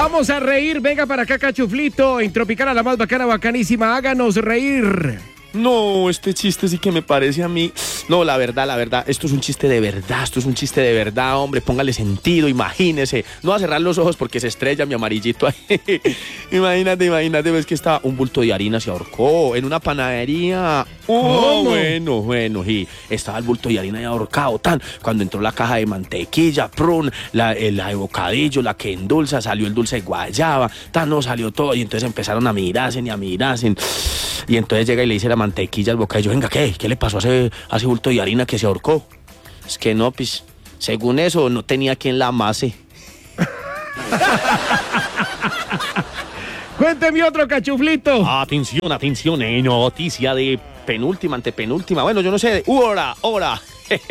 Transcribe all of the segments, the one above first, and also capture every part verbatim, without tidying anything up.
Vamos a reír, venga para acá, Cachuflito, en Tropicana, la más bacana, bacanísima, háganos reír. No, este chiste sí que me parece a mí. No, la verdad, la verdad, esto es un chiste de verdad, esto es un chiste de verdad, hombre, póngale sentido, imagínese. No va a cerrar los ojos porque se estrella mi amarillito ahí. Imagínate, imagínate, ves que está un bulto de harina, se ahorcó en una panadería. Oh, bueno, bueno, y estaba el bulto de harina ahí ahorcado, tan. Cuando entró la caja de mantequilla, prun, la, la de bocadillo, la que endulza, salió el dulce de guayaba, tan, no salió todo, y entonces empezaron a mirarse y a mirarse. Y entonces llega y le dice la mantequilla al bocadillo, venga, ¿qué? ¿Qué le pasó a ese, a ese bulto de harina que se ahorcó? Es que no, pues, según eso, no tenía quien la amase. Cuénteme otro, Cachuflito. Atención, atención, eh, noticia de penúltima, antepenúltima, bueno, yo no sé, hora, hora.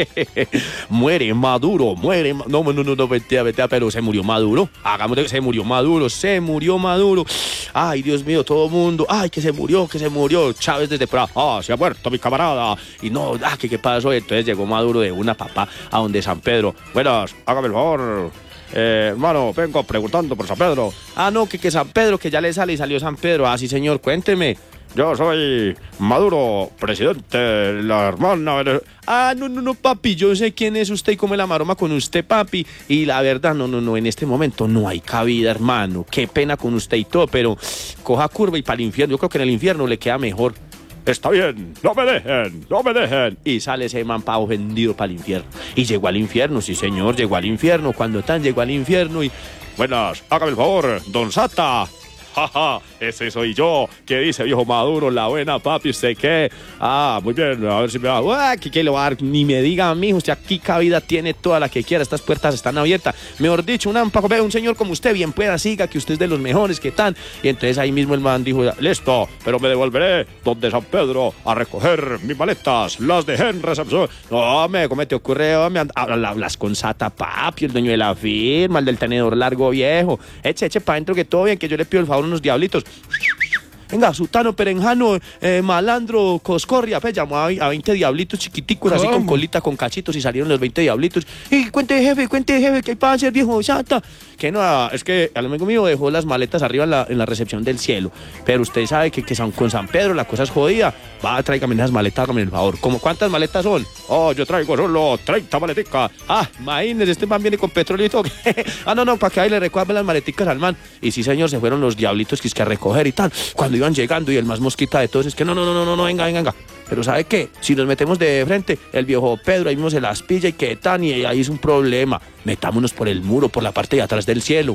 Muere Maduro, muere. No, no, no, no, vete, vete, pero se murió Maduro. Hagamos que se murió Maduro, se murió Maduro. Ay, Dios mío, todo el mundo. Ay, que se murió, que se murió. Chávez desde Praga. Ah, se ha muerto mi camarada. Y no, ah, que qué pasó. Entonces llegó Maduro de una papá a donde San Pedro. Buenas, hágame el favor. Eh, hermano, vengo preguntando por San Pedro. Ah, no, que, que San Pedro, que ya le sale y salió San Pedro. Ah, sí, señor, cuénteme. Yo soy Maduro, presidente, la hermana. Ah, no, no, no, papi, yo sé quién es usted y come la maroma con usted, papi. Y la verdad, no, no, no, en este momento no hay cabida, hermano. Qué pena con usted y todo, pero coja curva y para el infierno. Yo creo que en el infierno le queda mejor. Está bien, no me dejen, no me dejen. Y sale ese man pa' ofendido para el infierno. Y llegó al infierno, sí señor, llegó al infierno. Cuando tan llegó al infierno y... Buenas, hágame el favor, don Sata. Jaja, ese soy yo. ¿Qué dice viejo Maduro? La buena, papi, ¿usted qué? Ah, muy bien, a ver si me va. Uah, ¿qué, qué le va a dar? Ni me diga, mijo, usted aquí cabida tiene toda la que quiera. Estas puertas están abiertas. Mejor dicho, un ampaco, ve, un señor como usted, bien pueda, siga, que usted es de los mejores, ¿qué tal? Y entonces ahí mismo el man dijo, listo, pero me devolveré donde San Pedro a recoger mis maletas. Las dejé en recepción. No, me, ¿cómo te ocurre? Me hablas con Sata, papi, el dueño de la firma, el del tenedor largo viejo. Eche, eche para adentro que todo bien, que yo le pido el favor unos diablitos. Venga, Sutano, Perenjano, eh, Malandro, Coscorria, pues llamó a, a veinte diablitos chiquiticos, así con colita, con cachitos, y salieron los veinte diablitos. Y cuente, jefe, cuente, jefe, ¿qué hay para hacer, viejo Santa? Que no, es que el amigo mío dejó las maletas arriba en la, en la recepción del cielo. Pero usted sabe que, que San, con San Pedro la cosa es jodida. Va, tráigame esas maletas, hágame el favor. ¿Cómo cuántas maletas son? Oh, yo traigo solo treinta maleticas. Ah, imagínese, este man viene con petróleo y todo. Ah, no, no, para que ahí le recuerden las maleticas al man. Y sí, señor, se fueron los diablitos que es que a recoger y tal. Cuando iban llegando y el más mosquita de todos es que no, no, no, no, no, no, venga, venga, venga. Pero ¿sabe qué? Si nos metemos de frente, el viejo Pedro ahí mismo se las pilla y que tan, y ahí es un problema. Metámonos por el muro, por la parte de atrás del cielo.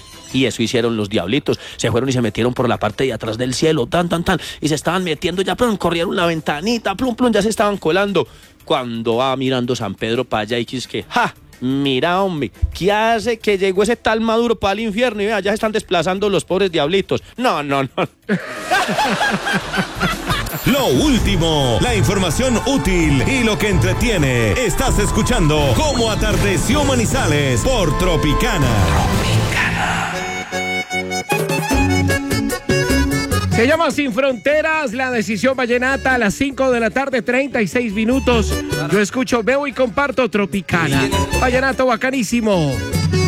Y eso hicieron los diablitos, se fueron y se metieron por la parte de atrás del cielo, tan, tan, tan, y se estaban metiendo ya, plum, corrieron la ventanita, plum, plum, ya se estaban colando. Cuando va mirando San Pedro para allá y que es que, ¡ja! Mira, hombre, ¿qué hace que llegó ese tal Maduro para el infierno y vea, ya se están desplazando los pobres diablitos? No, no, no. Lo último, la información útil y lo que entretiene. Estás escuchando Cómo Atardeció Manizales por Tropicana. Tropicana. Se llama Sin Fronteras, la decisión vallenata a las cinco de la tarde, treinta y seis minutos. Yo escucho, veo y comparto Tropicana. Vallenato bacanísimo.